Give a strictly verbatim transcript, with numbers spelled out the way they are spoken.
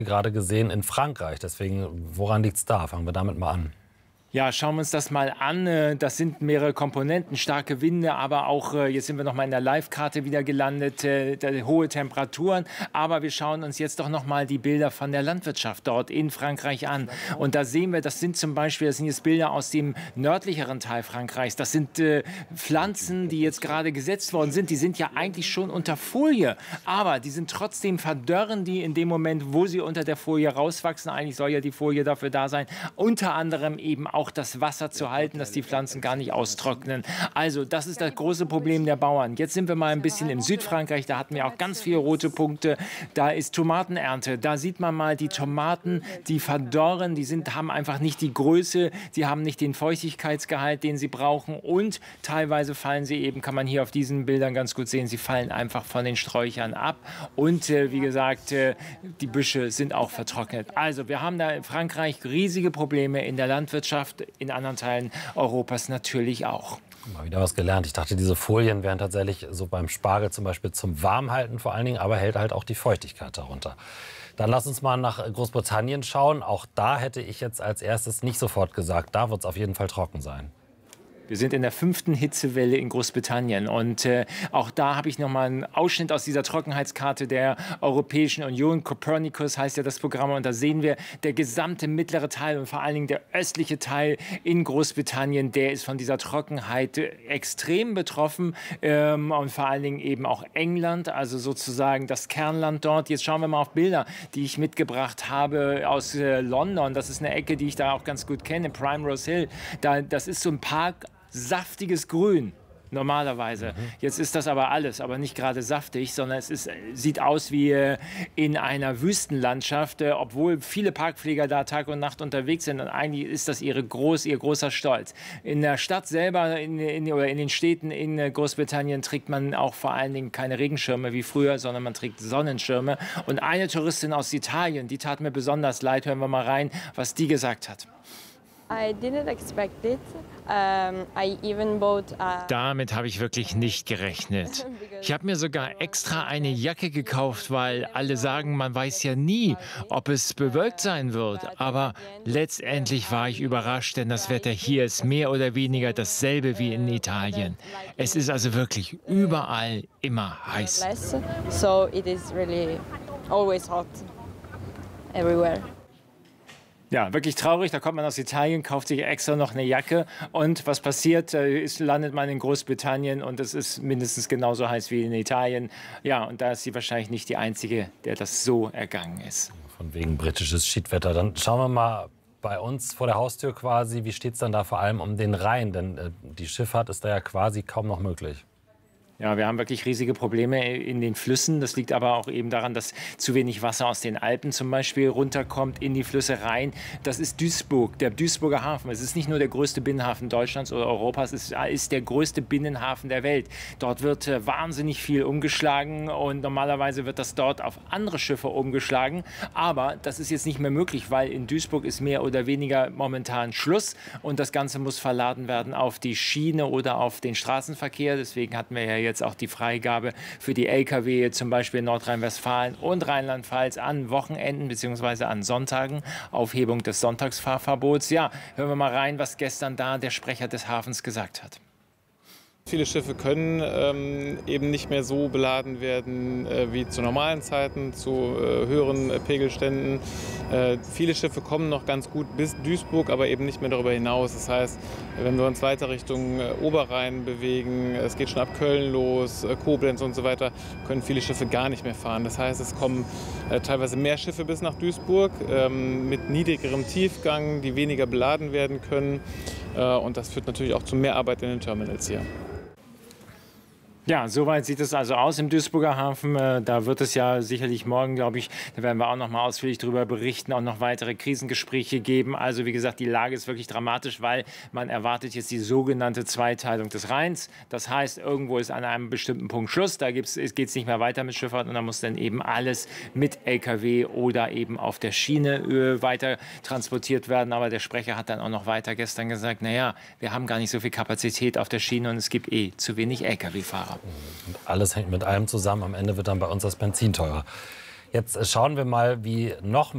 gerade gesehen in Frankreich. Deswegen, woran liegt es da? Fangen wir damit mal an. Ja, schauen wir uns das mal an. Das sind mehrere Komponenten, starke Winde, aber auch, jetzt sind wir noch mal in der Live-Karte wieder gelandet, hohe Temperaturen. Aber wir schauen uns jetzt doch noch mal die Bilder von der Landwirtschaft dort in Frankreich an. Und da sehen wir, das sind zum Beispiel, das sind jetzt Bilder aus dem nördlicheren Teil Frankreichs. Das sind äh, Pflanzen, die jetzt gerade gesetzt worden sind. Die sind ja eigentlich schon unter Folie, aber die sind trotzdem verdörren die in dem Moment, wo sie unter der Folie rauswachsen. Eigentlich soll ja die Folie dafür da sein, unter anderem eben auch auch das Wasser zu halten, dass die Pflanzen gar nicht austrocknen. Also das ist das große Problem der Bauern. Jetzt sind wir mal ein bisschen in Südfrankreich, da hatten wir auch ganz viele rote Punkte. Da ist Tomatenernte, da sieht man mal die Tomaten, die verdorren, die sind, haben einfach nicht die Größe, die haben nicht den Feuchtigkeitsgehalt, den sie brauchen und teilweise fallen sie eben, kann man hier auf diesen Bildern ganz gut sehen, sie fallen einfach von den Sträuchern ab und äh, wie gesagt, äh, die Büsche sind auch vertrocknet. Also wir haben da in Frankreich riesige Probleme in der Landwirtschaft, in anderen Teilen Europas natürlich auch. Mal wieder was gelernt. Ich dachte, diese Folien wären tatsächlich so beim Spargel zum Beispiel zum Warmhalten vor allen Dingen, aber hält halt auch die Feuchtigkeit darunter. Dann lass uns mal nach Großbritannien schauen. Auch da hätte ich jetzt als erstes nicht sofort gesagt, da wird es auf jeden Fall trocken sein. Wir sind in der fünften Hitzewelle in Großbritannien und äh, auch da habe ich noch mal einen Ausschnitt aus dieser Trockenheitskarte der Europäischen Union. Copernicus heißt ja das Programm und da sehen wir, der gesamte mittlere Teil und vor allen Dingen der östliche Teil in Großbritannien, der ist von dieser Trockenheit äh, extrem betroffen ähm, und vor allen Dingen eben auch England, also sozusagen das Kernland dort. Jetzt schauen wir mal auf Bilder, die ich mitgebracht habe aus äh, London. Das ist eine Ecke, die ich da auch ganz gut kenne, Primrose Hill. Da, das ist so ein Park, saftiges Grün normalerweise. Mhm. Jetzt ist das aber alles, aber nicht gerade saftig, sondern es ist, sieht aus wie äh, in einer Wüstenlandschaft, äh, obwohl viele Parkpfleger da Tag und Nacht unterwegs sind. Und eigentlich ist das ihre groß, ihr großer Stolz. In der Stadt selber in, in, oder in den Städten in äh, Großbritannien trägt man auch vor allen Dingen keine Regenschirme wie früher, sondern man trägt Sonnenschirme. Und eine Touristin aus Italien, die tat mir besonders leid. Hören wir mal rein, was die gesagt hat. I didn't expect it. Um, I even bought a Damit habe ich wirklich nicht gerechnet. Ich habe mir sogar extra eine Jacke gekauft, weil alle sagen, man weiß ja nie, ob es bewölkt sein wird. Aber letztendlich war ich überrascht, denn das Wetter hier ist mehr oder weniger dasselbe wie in Italien. Es ist also wirklich überall immer heiß. So it is really always hot everywhere. Ja, wirklich traurig. Da kommt man aus Italien, kauft sich extra noch eine Jacke. Und was passiert? Ist, landet man in Großbritannien und es ist mindestens genauso heiß wie in Italien. Ja, und da ist sie wahrscheinlich nicht die Einzige, der das so ergangen ist. Von wegen britisches Schiedwetter. Dann schauen wir mal bei uns vor der Haustür quasi. Wie steht es dann da vor allem um den Rhein? Denn äh, die Schifffahrt ist da ja quasi kaum noch möglich. Ja, wir haben wirklich riesige Probleme in den Flüssen. Das liegt aber auch eben daran, dass zu wenig Wasser aus den Alpen zum Beispiel runterkommt in die Flüsse rein. Das ist Duisburg, der Duisburger Hafen. Es ist nicht nur der größte Binnenhafen Deutschlands oder Europas, es ist der größte Binnenhafen der Welt. Dort wird äh, wahnsinnig viel umgeschlagen und normalerweise wird das dort auf andere Schiffe umgeschlagen. Aber das ist jetzt nicht mehr möglich, weil in Duisburg ist mehr oder weniger momentan Schluss und das Ganze muss verladen werden auf die Schiene oder auf den Straßenverkehr. Deswegen hatten wir ja jetzt jetzt auch die Freigabe für die L K W, zum Beispiel in Nordrhein-Westfalen und Rheinland-Pfalz an Wochenenden bzw. an Sonntagen, Aufhebung des Sonntagsfahrverbots. Ja, hören wir mal rein, was gestern da der Sprecher des Hafens gesagt hat. Viele Schiffe können ähm, eben nicht mehr so beladen werden äh, wie zu normalen Zeiten, zu äh, höheren äh, Pegelständen. Äh, viele Schiffe kommen noch ganz gut bis Duisburg, aber eben nicht mehr darüber hinaus. Das heißt, wenn wir uns weiter Richtung äh, Oberrhein bewegen, es geht schon ab Köln los, äh, Koblenz und so weiter, können viele Schiffe gar nicht mehr fahren. Das heißt, es kommen äh, teilweise mehr Schiffe bis nach Duisburg ähm, mit niedrigerem Tiefgang, die weniger beladen werden können. Äh, und das führt natürlich auch zu mehr Arbeit in den Terminals hier. Ja, soweit sieht es also aus im Duisburger Hafen. Da wird es ja sicherlich morgen, glaube ich, da werden wir auch noch mal ausführlich darüber berichten, auch noch weitere Krisengespräche geben. Also wie gesagt, die Lage ist wirklich dramatisch, weil man erwartet jetzt die sogenannte Zweiteilung des Rheins. Das heißt, irgendwo ist an einem bestimmten Punkt Schluss. Da geht es nicht mehr weiter mit Schifffahrt und da muss dann eben alles mit L K W oder eben auf der Schiene weiter transportiert werden. Aber der Sprecher hat dann auch noch weiter gestern gesagt, naja, wir haben gar nicht so viel Kapazität auf der Schiene und es gibt eh zu wenig L K W-Fahrer. Und alles hängt mit allem zusammen. Am Ende wird dann bei uns das Benzin teurer. Jetzt schauen wir mal, wie noch